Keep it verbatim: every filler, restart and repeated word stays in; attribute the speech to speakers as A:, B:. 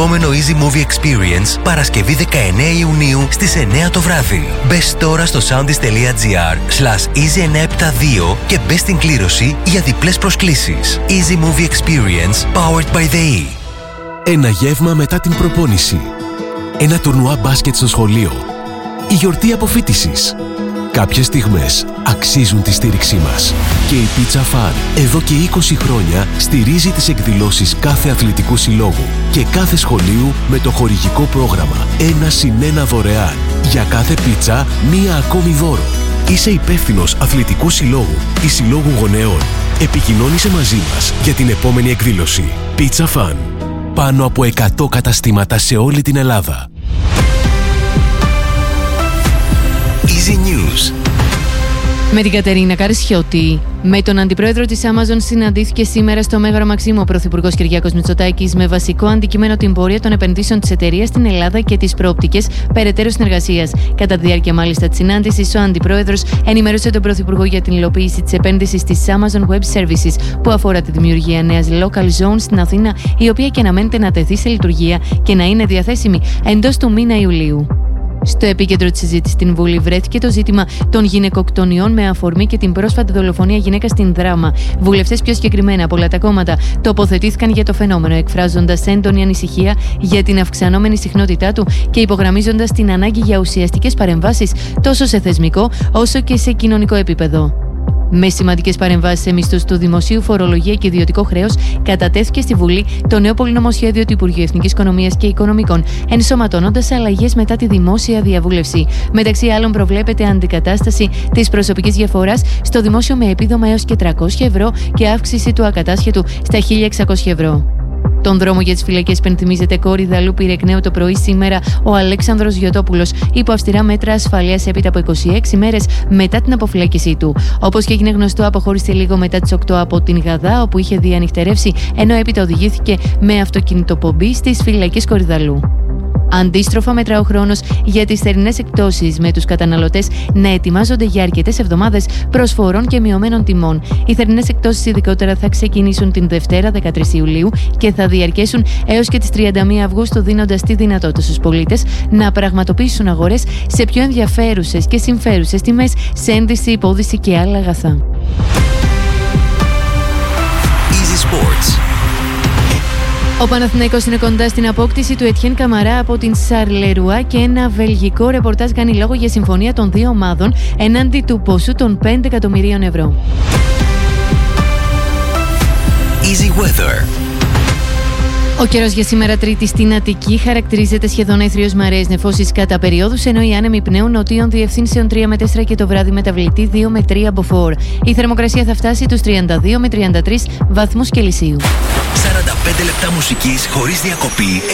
A: επόμενο Easy Movie Experience Παρασκευή δεκαεννέα Ιουνίου στις εννέα το βράδυ. Μπες τώρα στο soundis.gr slash easy εννιακόσια εβδομήντα δύο και μπες στην κλήρωση για διπλές προσκλήσεις. Easy Movie Experience powered by the E.
B: Ένα γεύμα μετά την προπόνηση. Ένα τουρνουά μπάσκετ στο σχολείο. Η γιορτή αποφοίτησης. Κάποιες στιγμές αξίζουν τη στήριξή μας. Και η Pizza Fun εδώ και είκοσι χρόνια στηρίζει τις εκδηλώσεις κάθε αθλητικού συλλόγου και κάθε σχολείου με το χορηγικό πρόγραμμα ένα συν ένα δωρεάν. Για κάθε πίτσα, μία ακόμη δώρο. Είσαι υπεύθυνος αθλητικού συλλόγου ή συλλόγου γονέων. Επικοινώνησε μαζί μας για την επόμενη εκδήλωση. Pizza Fun. Πάνω από εκατό καταστήματα σε όλη την Ελλάδα.
A: Easy News.
C: Με την Κατερίνα Καρσιώτη. Με τον αντιπρόεδρο της Amazon συναντήθηκε σήμερα στο Μέγαρο Μαξίμου ο Πρωθυπουργός Κυριάκος Μητσοτάκης με βασικό αντικείμενο την πορεία των επενδύσεων της εταιρείας στην Ελλάδα και τις προοπτικές περαιτέρω συνεργασίας. Κατά τη διάρκεια μάλιστα της συνάντησης, ο αντιπρόεδρος ενημέρωσε τον Πρωθυπουργό για την υλοποίηση της επένδυσης της Amazon Web Services που αφορά τη δημιουργία νέας local zone στην Αθήνα, η οποία και αναμένεται να τεθεί σε λειτουργία και να είναι διαθέσιμη εντός του μήνα Ιουλίου. Στο επίκεντρο της συζήτησης στην Βουλή βρέθηκε το ζήτημα των γυναικοκτονιών με αφορμή και την πρόσφατη δολοφονία γυναίκας στην Δράμα. Βουλευτές πιο συγκεκριμένα από όλα τα κόμματα τοποθετήθηκαν για το φαινόμενο, εκφράζοντας έντονη ανησυχία για την αυξανόμενη συχνότητά του και υπογραμμίζοντας την ανάγκη για ουσιαστικές παρεμβάσεις τόσο σε θεσμικό όσο και σε κοινωνικό επίπεδο. Με σημαντικές παρεμβάσεις σε μισθούς του δημοσίου, φορολογία και ιδιωτικό χρέος, κατατέθηκε στη Βουλή το νέο πολυνομοσχέδιο του Υπουργείου Εθνικής Οικονομίας και Οικονομικών, ενσωματώνοντας αλλαγές μετά τη δημόσια διαβούλευση. Μεταξύ άλλων, προβλέπεται αντικατάσταση της προσωπικής διαφοράς στο δημόσιο με επίδομα έως και τριακόσια ευρώ και αύξηση του ακατάσχετου στα χίλια εξακόσια ευρώ. Τον δρόμο για τις φυλακές, πενθυμίζεται, Κορυδαλού πήρε εκ νέου το πρωί σήμερα ο Αλέξανδρος Γιωτόπουλος υπό αυστηρά μέτρα ασφαλείας έπειτα από είκοσι έξι μέρες μετά την αποφυλάκησή του. Όπως και έγινε γνωστό, αποχώρησε λίγο μετά τις οκτώ από την Γαδά, όπου είχε διανυχτερεύσει, ενώ έπειτα οδηγήθηκε με αυτοκινητοπομπή στις φυλακές Κορυδαλού. Αντίστροφα, μετρά ο χρόνος για τις θερινές εκπτώσεις, με τους καταναλωτές να ετοιμάζονται για αρκετές εβδομάδες προσφορών και μειωμένων τιμών. Οι θερινές εκπτώσεις ειδικότερα θα ξεκινήσουν την Δευτέρα δεκατρείς Ιουλίου και θα διαρκέσουν έως και τις τριάντα μία Αυγούστου, δίνοντας τη δυνατότητα στους πολίτες να πραγματοποιήσουν αγορές σε πιο ενδιαφέρουσες και συμφέρουσες τιμές σε ένδυση, υπόδηση και άλλα αγαθά.
A: Easy Sports.
C: Ο Παναθηναϊκός είναι κοντά στην απόκτηση του Ετιέν Καμαρά από την Σαρλερουά και ένα βελγικό ρεπορτάζ κάνει λόγο για συμφωνία των δύο ομάδων εναντί του ποσού των πέντε εκατομμυρίων ευρώ.
A: Easy Weather.
C: Ο καιρός για σήμερα Τρίτη στην Αττική χαρακτηρίζεται σχεδόν έθριος με αραιές νεφώσεις κατά περιόδους, ενώ οι άνεμοι πνέουν νοτίων διευθύνσεων τρία με τέσσερα και το βράδυ μεταβλητή δύο με τρία μποφόρ. Η θερμοκρασία θα φτάσει τους τριάντα δύο με τριάντα τρεις βαθμούς Κελσίου.
A: σαράντα πέντε λεπτά μουσικής χωρίς διακοπή.